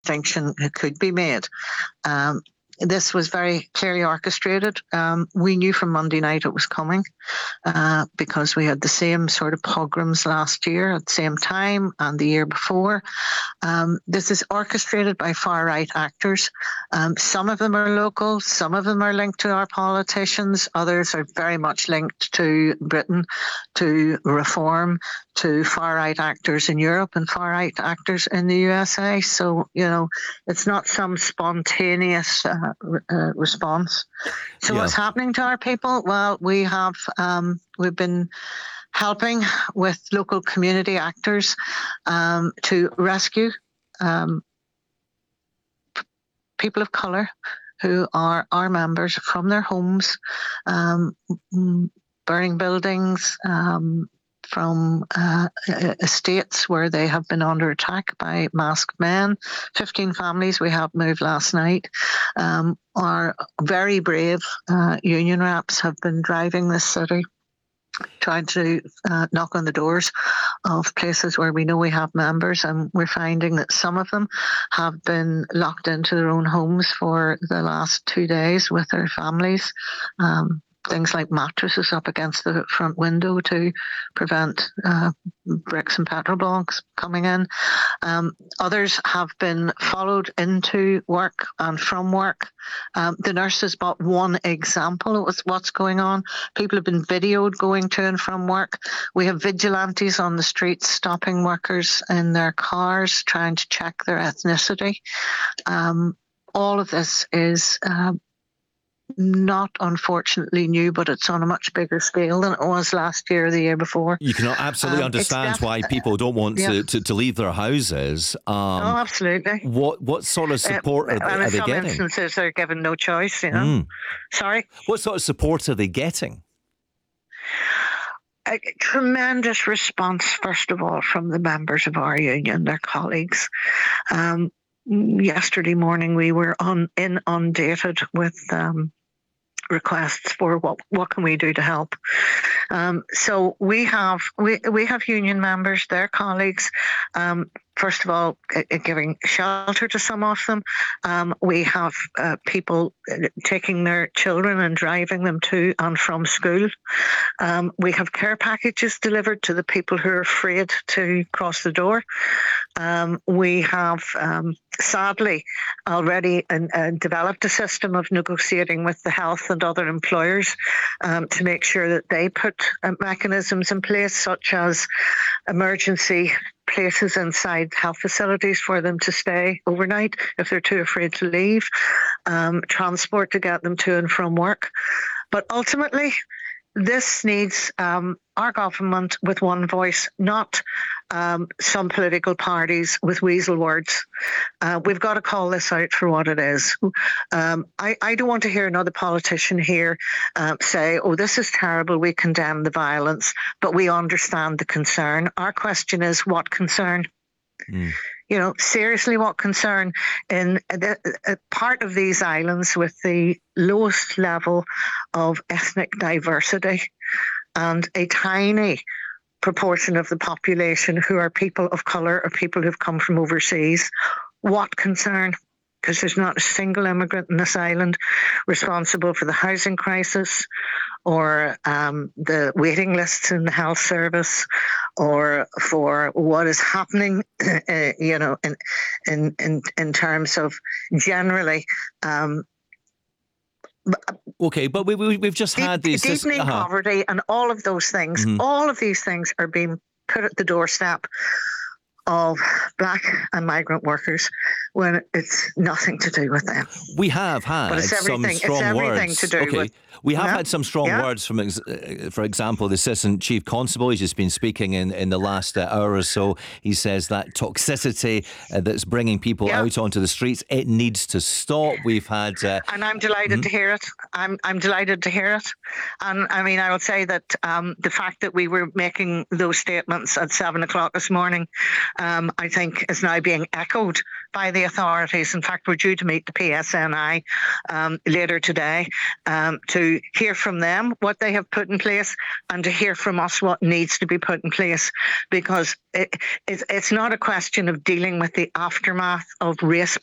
distinction could be made. This was very clearly orchestrated. We knew from Monday night it was coming because we had the same sort of pogroms last year at the same time and the year before. This is orchestrated by far-right actors. Some of them are local, some of them are linked to our politicians, others are very much linked to Britain, to reform, to far-right actors in Europe and far-right actors in the USA. So, it's not some spontaneous response. So what's happening to our people? Well, we've been helping with local community actors to rescue people of colour who are our members from their homes, burning buildings, from estates where they have been under attack by masked men. 15 families we helped move last night. Our very brave union reps have been driving this city, trying to knock on the doors of places where we know we have members, and we're finding that some of them have been locked into their own homes for the last 2 days with their families. Things like mattresses up against the front window to prevent bricks and petrol bombs coming in. Others have been followed into work and from work. The nurses but one example of what's going on. People have been videoed going to and from work. We have vigilantes on the streets stopping workers in their cars, trying to check their ethnicity. All of this is not unfortunately new, but it's on a much bigger scale than it was last year or the year before. You can absolutely understand why people don't want to leave their houses. Absolutely. What sort of support are they getting? In some instances, they're given no choice, Sorry? What sort of support are they getting? A tremendous response, first of all, from the members of our union, their colleagues. Yesterday morning, we were inundated with requests for what can we do to help. So we have union members, their colleagues. First of all, giving shelter to some of them. We have people taking their children and driving them to and from school. We have care packages delivered to the people who are afraid to cross the door. We have sadly already developed a system of negotiating with the health and other employers to make sure that they put mechanisms in place, such as emergency places inside health facilities for them to stay overnight if they're too afraid to leave, transport to get them to and from work. But ultimately, this needs our government with one voice, not some political parties with weasel words. We've got to call this out for what it is. I don't want to hear another politician here say, oh, this is terrible, we condemn the violence, but we understand the concern. Our question is, what concern? Seriously, what concern? In a part of these islands with the lowest level of ethnic diversity and a tiny proportion of the population who are people of colour or people who've come from overseas, what concern? Because there's not a single immigrant in this island responsible for the housing crisis or the waiting lists in the health service or for what is happening, in terms of generally. Okay, but we've just had these deepening poverty and all of those things. Mm-hmm. All of these things are being put at the doorstep of black and migrant workers when it's nothing to do with them. We have had some strong words. To do with, we have had some strong words from, for example, the Assistant Chief Constable. He's just been speaking in the last hour or so. He says that toxicity that's bringing people out onto the streets, it needs to stop. We've had... and I'm delighted to hear it. I'm delighted to hear it. And I mean, I would say that the fact that we were making those statements at 7 o'clock this morning, I think is now being echoed by the the authorities. In fact, we're due to meet the PSNI later today to hear from them what they have put in place and to hear from us what needs to be put in place, because it's not a question of dealing with the aftermath of race